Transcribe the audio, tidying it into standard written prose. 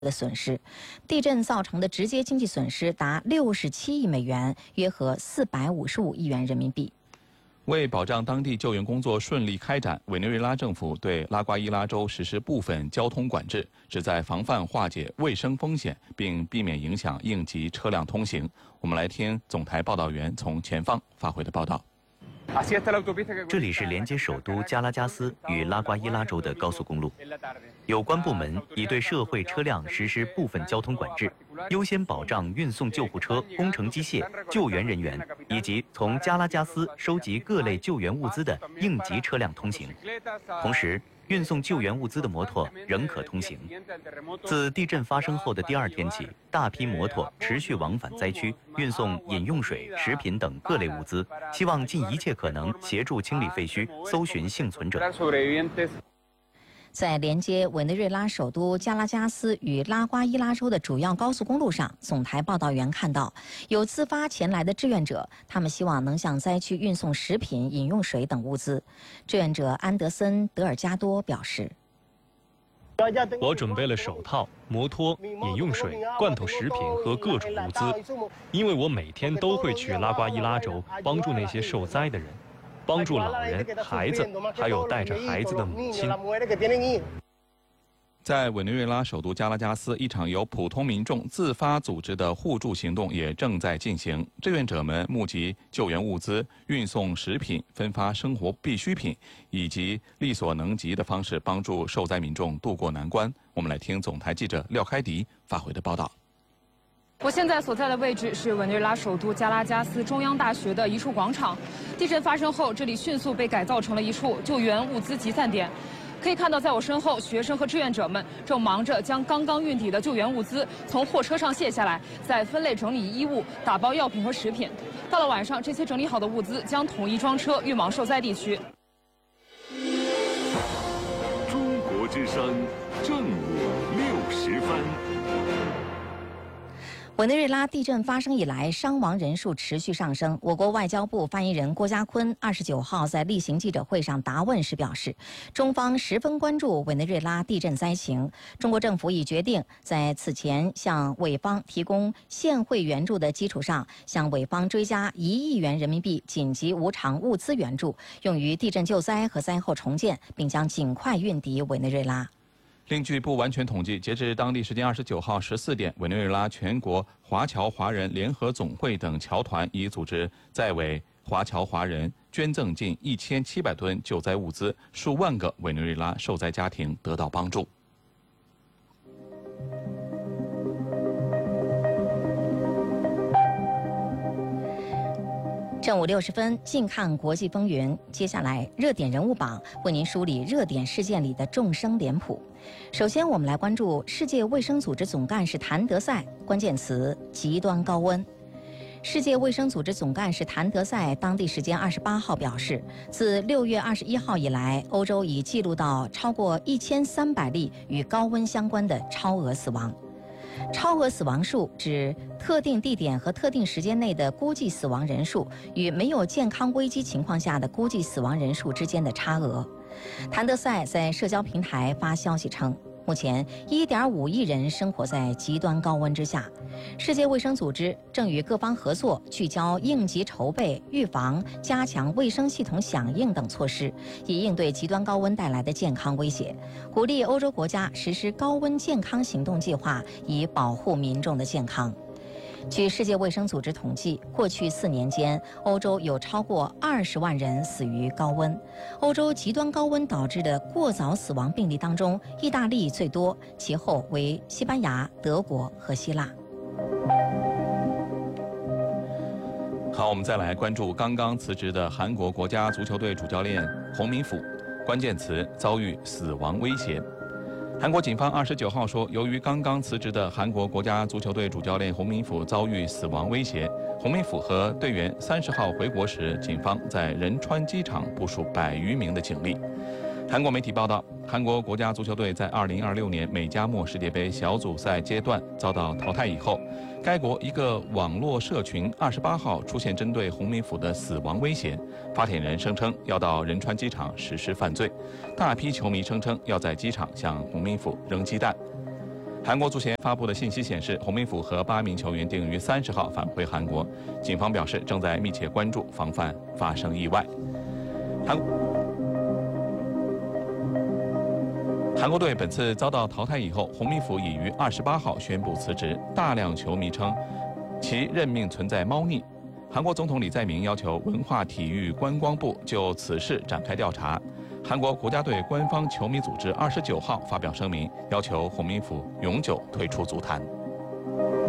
的损失，地震造成的直接经济损失达67亿美元，约合455亿元人民币。 为保障当地救援工作顺利开展，委内瑞拉政府对拉瓜伊拉州实施部分交通管制，旨在防范化解卫生风险，并避免影响应急车辆通行。我们来听总台报道员从前方发回的报道。 这里是连接首都加拉加斯与拉瓜伊拉州的高速公路，有关部门已对社会车辆实施部分交通管制，优先保障运送救护车、工程机械、救援人员以及从加拉加斯收集各类救援物资的应急车辆通行。同时，运送救援物资的摩托仍可通行。自地震发生后的第2天起，大批摩托持续往返灾区，运送饮用水、食品等各类物资，希望尽一切可能协助清理废墟、搜寻幸存者。 在连接委内瑞拉首都加拉加斯与拉瓜伊拉州的主要高速公路上，总台报道员看到有自发前来的志愿者，他们希望能向灾区运送食品、饮用水等物资。志愿者安德森·德尔加多表示：“ 我准备了手套、摩托、饮用水、罐头食品和各种物资，因为我每天都会去拉瓜伊拉州帮助那些受灾的人。”帮助老人、孩子，还有带着孩子的母亲。 在委内瑞拉首都加拉加斯，一场由普通民众自发组织的互助行动也正在进行。志愿者们募集救援物资、运送食品、分发生活必需品，以及力所能及的方式帮助受灾民众渡过难关。我们来听总台记者廖开迪发回的报道。 我现在所在的位置是委内瑞拉首都加拉加斯中央大学的一处广场。地震发生后，这里迅速被改造成了一处救援物资集散点。可以看到，在我身后，学生和志愿者们正忙着将刚刚运抵的救援物资从货车上卸下来，再分类整理衣物、打包药品和食品。到了晚上，这些整理好的物资将统一装车运往受灾地区。 中国之声，正午60分。 委内瑞拉地震发生以来，伤亡人数持续上升。我国外交部发言人郭家坤29号在例行记者会上答问时表示，中方十分关注委内瑞拉地震灾情，中国政府已决定在此前向委方提供现汇援助的基础上，向委方追加1亿元人民币紧急无偿物资援助，用于地震救灾和灾后重建，并将尽快运抵委内瑞拉。 另据不完全统计，截至当地时间29号14点，委内瑞拉全国华侨华人联合总会等侨团已组织在委华侨华人捐赠近1700吨救灾物资，数万个委内瑞拉受灾家庭得到帮助。 正午60分，近看国际风云。接下来，热点人物榜为您梳理热点事件里的众生脸谱。首先，我们来关注世界卫生组织总干事谭德赛，关键词：极端高温。世界卫生组织总干事谭德赛当地时间28号表示，自6月21号以来，欧洲已记录到超过1300例与高温相关的超额死亡。超额死亡数指特定地点和特定时间内的估计死亡人数与没有健康危机情况下的估计死亡人数之间的差额。谭德赛在社交平台发消息称，目前1.5亿人生活在极端高温之下。世界卫生组织正与各方合作，聚焦应急筹备、预防、加强卫生系统响应等措施，以应对极端高温带来的健康威胁，鼓励欧洲国家实施高温健康行动计划，以保护民众的健康。据世界卫生组织统计，过去4年间，欧洲有超过20万人死于高温。欧洲极端高温导致的过早死亡病例当中，意大利最多，其后为西班牙、德国和希腊。 好，我们再来关注刚刚辞职的韩国国家足球队主教练洪明甫，关键词：遭遇死亡威胁。韩国警方29号说，由于刚刚辞职的韩国国家足球队主教练洪明甫遭遇死亡威胁，洪明甫和队员30号回国时，警方在仁川机场部署100余名的警力。韩国媒体报道，韩国国家足球队在2026年美加墨世界杯小组赛阶段遭到淘汰以后，该国一个网络社群28号出现针对洪明甫的死亡威胁，发帖人声称要到仁川机场实施犯罪，大批球迷声称要在机场向洪明甫扔鸡蛋。 韩国足协发布的信息显示，洪明甫和8名球员定于30号返回韩国。警方表示，正在密切关注，防范发生意外。韩国队本次遭到淘汰以后，洪明甫已于28号宣布辞职。大量球迷称其任命存在猫腻。韩国总统李在明要求文化体育观光部就此事展开调查。韩国国家队官方球迷组织29号发表声明，要求洪明甫永久退出足坛。